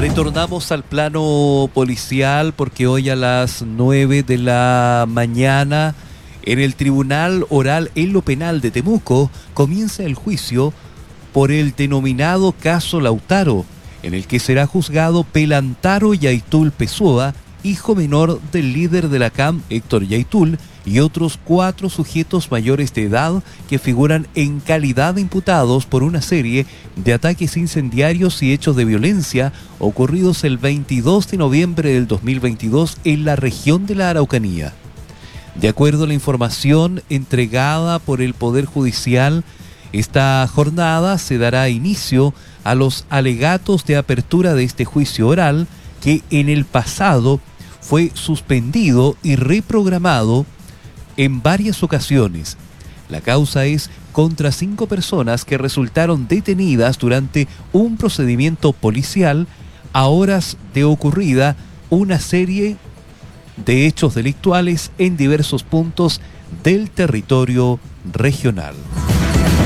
Retornamos al plano policial porque hoy a las 9 de la mañana en el Tribunal Oral en lo Penal de Temuco comienza el juicio por el denominado caso Lautaro, en el que será juzgado Pelantaro Yaitul Pessoa, hijo menor del líder de la CAM, Héctor Yaitul, y otros 4 sujetos mayores de edad que figuran en calidad de imputados por una serie de ataques incendiarios y hechos de violencia ocurridos el 22 de noviembre del 2022 en la región de la Araucanía. De acuerdo a la información entregada por el Poder Judicial, esta jornada se dará inicio a los alegatos de apertura de este juicio oral que en el pasado fue suspendido y reprogramado en varias ocasiones. La causa es contra 5 personas que resultaron detenidas durante un procedimiento policial a horas de ocurrida una serie de hechos delictuales en diversos puntos del territorio regional.